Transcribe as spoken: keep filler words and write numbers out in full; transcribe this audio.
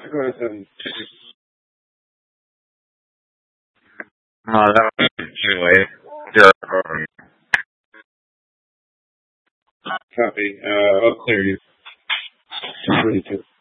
Go ahead and Uh, that was anyway. Zero. copy. Uh, I'll clear you. Ready to.